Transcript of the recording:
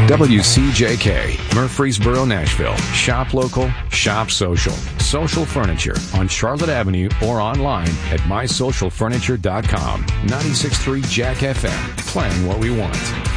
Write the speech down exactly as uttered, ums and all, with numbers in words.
W C J K, Murfreesboro, Nashville. Shop local, shop social. Social Furniture on Charlotte Avenue or online at my social furniture dot com. ninety-six point three Jack F M. Playing what we want.